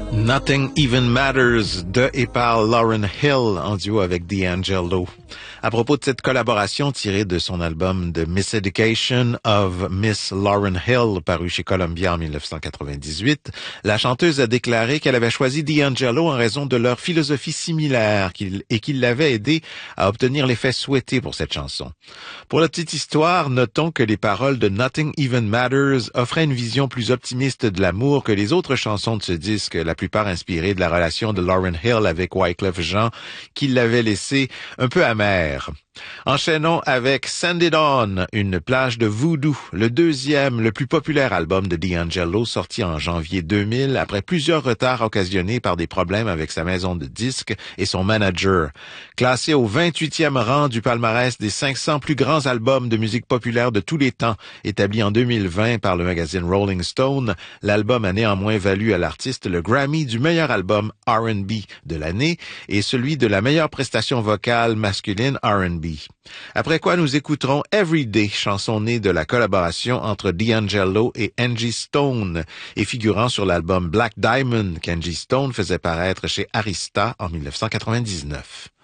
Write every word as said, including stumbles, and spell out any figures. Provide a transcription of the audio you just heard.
Nothing Even Matters de et par Lauryn Hill en duo avec D'Angelo. À propos de cette collaboration tirée de son album The Miseducation of Miss Lauryn Hill paru chez Columbia en dix-neuf cent quatre-vingt-dix-huit, la chanteuse a déclaré qu'elle avait choisi D'Angelo en raison de leur philosophie similaire qu'il, et qu'il l'avait aidé à obtenir l'effet souhaité pour cette chanson. Pour la petite histoire, notons que les paroles de Nothing Even Matters offraient une vision plus optimiste de l'amour que les autres chansons de ce disque, la plupart inspirées de la relation de Lauryn Hill avec Wyclef Jean, qui l'avait laissé un peu amer. Enchaînons avec Send It On, une plage de voodoo, le deuxième, le plus populaire album de D'Angelo, sorti en janvier deux mille, après plusieurs retards occasionnés par des problèmes avec sa maison de disques et son manager. Classé au vingt-huitième rang du palmarès des cinq cents plus grands albums de musique populaire de tous les temps, établi en deux mille vingt par le magazine Rolling Stone, l'album a néanmoins valu à l'artiste le Grammy du meilleur album R and B de l'année et celui de la meilleure prestation vocale masculine R and B. Après quoi, nous écouterons Everyday, chanson née de la collaboration entre D'Angelo et Angie Stone et figurant sur l'album Black Diamond qu'Angie Stone faisait paraître chez Arista en dix-neuf cent quatre-vingt-dix-neuf.